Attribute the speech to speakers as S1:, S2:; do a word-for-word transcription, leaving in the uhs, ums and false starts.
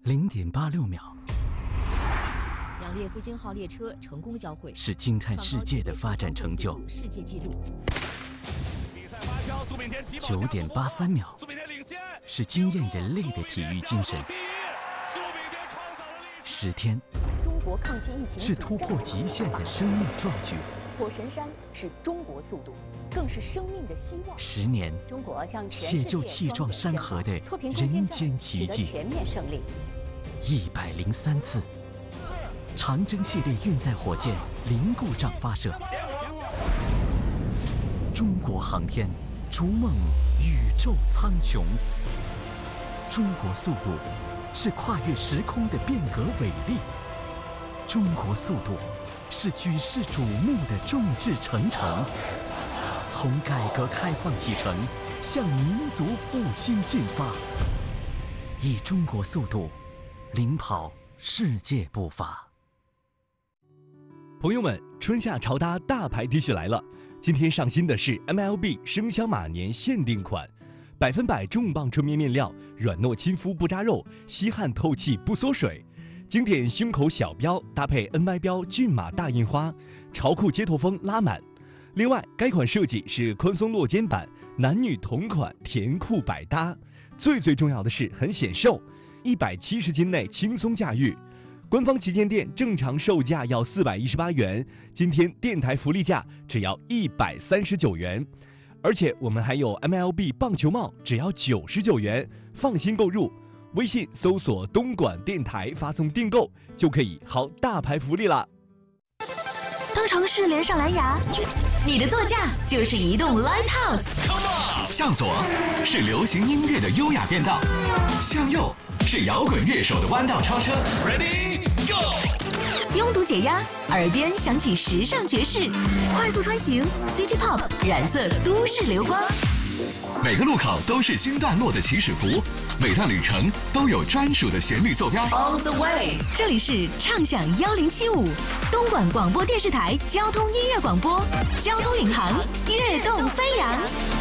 S1: 零点八六秒。
S2: 两列复兴号列车成功交汇，
S1: 是惊叹世界的发展成就。
S2: 世界纪录。
S1: 九点八三秒，是惊艳人类的体育精神。十天，
S2: 中国抗击疫情
S1: 是突破极限的生命壮举。
S2: 火神山是中国速度，更是生命的希望。
S1: 十年，
S2: 中国向全
S1: 写就气壮山河的人间奇迹。
S2: 全面胜利。
S1: 一百零三次，长征系列运载火箭零故障发射。中国航天逐梦宇宙苍穹。中国速度是跨越时空的变革伟力。中国速度是举世瞩目的众志成城。从改革开放启程，向民族复兴进发，以中国速度领跑世界步伐。
S3: 朋友们，春夏潮搭大牌 T 恤来了！今天上新的是 M L B 生肖马年限定款，百分百重磅纯棉面料，软糯亲肤不扎肉，吸汗透气不缩水。经典胸口小标搭配 N Y 标骏马大印花，潮酷街头风拉满。另外，该款设计是宽松落肩版，男女同款，甜酷百搭。最最重要的是很显瘦，一百七十斤内轻松驾驭。官方旗舰店正常售价要四百一十八元，今天电台福利价只要一百三十九元，而且我们还有 M L B 棒球帽，只要九十九元，放心购入。微信搜索东莞电台，发送订购就可以薅大牌福利啦。
S4: 当城市连上蓝牙，你的座驾就是移动 Live House。
S5: 向左是流行音乐的优雅变道，向右是摇滚乐手的弯道超车。Ready Go！
S4: 拥堵解压，耳边响起时尚爵士，快速穿行 City Pop 染色都市流光。
S5: 每个路口都是新段落的起始符，每段旅程都有专属的旋律坐标。
S4: On the way， 这里是畅享幺零七五，东莞广播电视台交通音乐广播，交通领航，跃动飞扬。